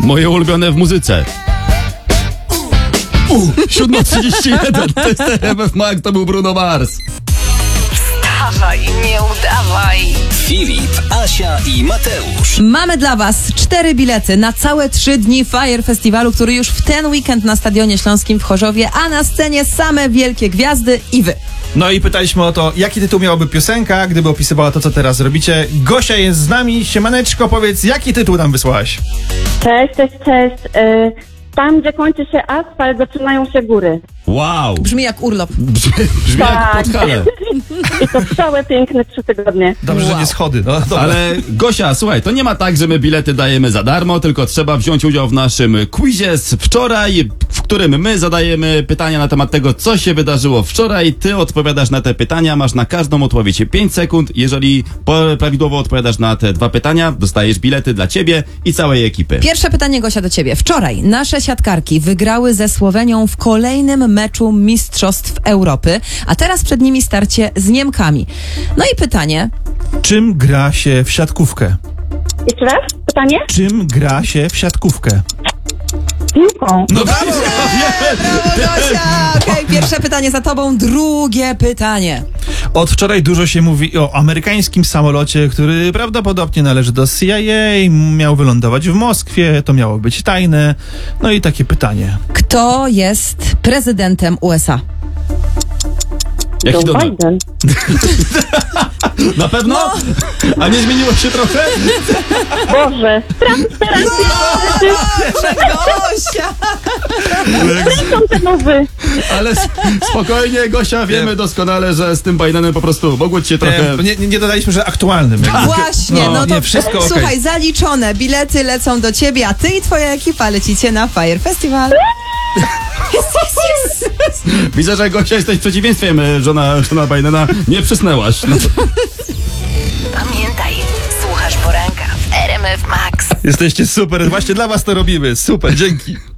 Moje ulubione w muzyce. 7:31, to jest RMF Max, to był Bruno Mars. Wstawaj, nie udawaj. Filip, Asia i Mateusz. Mamy dla Was 4 bilety na całe 3 dni Fire Festiwalu, który już w ten weekend na Stadionie Śląskim w Chorzowie, a na scenie same wielkie gwiazdy i Wy. No i pytaliśmy o to, jaki tytuł miałaby piosenka, gdyby opisywała to, co teraz robicie. Gosia jest z nami. Siemaneczko, powiedz, jaki tytuł nam wysłałaś? Cześć. Tam, gdzie kończy się asfalt, zaczynają się góry. Wow. Brzmi jak urlop. Brzmi jak Tak. Podhale. I to całe piękne 3 tygodnie. Dobrze, że nie schody. No, dobra. Ale Gosia, słuchaj, to nie ma tak, że my bilety dajemy za darmo, tylko trzeba wziąć udział w naszym quizie z wczoraj, w którym my zadajemy pytania na temat tego, co się wydarzyło wczoraj. Ty odpowiadasz na te pytania, masz na każdą odpowiedź 5 sekund. Jeżeli prawidłowo odpowiadasz na te 2 pytania, dostajesz bilety dla ciebie i całej ekipy. Pierwsze pytanie, Gosia, do Ciebie. Wczoraj nasze siatkarki wygrały ze Słowenią w kolejnym meczu Mistrzostw Europy, a teraz przed nimi starcie z Niemkami. No i pytanie, Czym gra się w siatkówkę? Jeszcze raz? Pytanie? Czym gra się w siatkówkę? Piłką. No brawo! Gosia! Okej, pierwsze pytanie za Tobą, drugie pytanie. Od wczoraj dużo się mówi o amerykańskim samolocie, który prawdopodobnie należy do CIA, miał wylądować w Moskwie, to miało być tajne. No i takie pytanie. Kto jest prezydentem USA? Jaki Joe to? Biden. Na pewno? A nie zmieniło się trochę? Boże. Gosia! Są te nowy. Ale spokojnie, Gosia, wiemy doskonale, że z tym Bidenem po prostu mogło ci się trochę... Nie dodaliśmy, że aktualnym. jakby. Właśnie, no to nie, wszystko okej. słuchaj, zaliczone, bilety lecą do Ciebie, a Ty i Twoja ekipa lecicie na Fire Festival. Yes. Widzę, że Gosia jesteś przeciwieństwem żona Bidena. Nie przysnęłaś. No to... Pamiętaj, słuchasz poranka w RMF Max. Jesteście super, właśnie dla was to robimy. Super, dzięki.